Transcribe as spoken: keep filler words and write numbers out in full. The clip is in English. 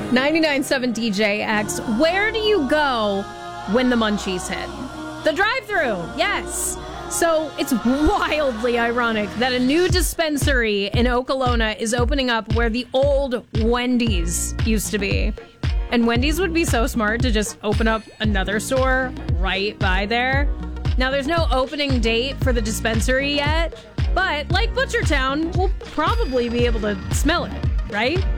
ninety-nine point seven D J X. Where do you go when the munchies hit? The drive-thru, yes. So it's wildly ironic that a new dispensary in Okolona is opening up where the old Wendy's used to be. And Wendy's would be so smart to just open up another store right by there. Now, there's no opening date for the dispensary yet, but like Butchertown, we'll probably be able to smell it, right?